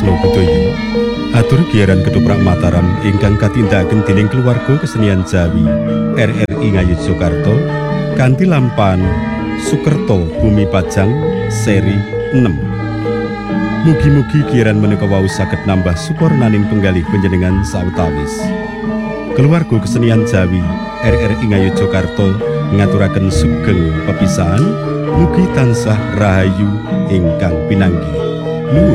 tresno budaya. Atur giaran Ketoprak Mataram ingkang katindakaken dening keluarga kesenian Jawi RRI Ngayogyakarta kanthi lampahan Sukerto Bumi Pajang seri 6. Mugi-mugi giaran menika wau saged nambah supornaning penggalih panjenengan sawetawis. Keluarga kesenian Jawi RRI Ngayogyakarta ngaturaken sugeng pepisahan mugi tansah rahayu ingkang pinanggih.